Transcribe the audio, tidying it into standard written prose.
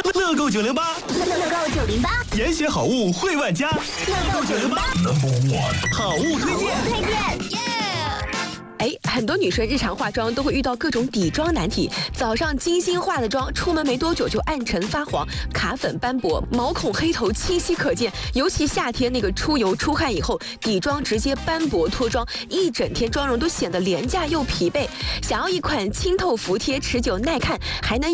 乐购908， 乐购908， 严选好物惠万家，乐购908 好物推荐。 很多女生日常化妆都会遇到各种底妆难题。早上精心化的妆，出门没多久就暗沉发黄、卡粉斑驳、毛孔黑头清晰可见。尤其夏天那个出油出汗以后，底妆直接斑驳脱妆，一整天妆容都显得廉价又疲惫。想要一款清透服帖、持久耐看，还能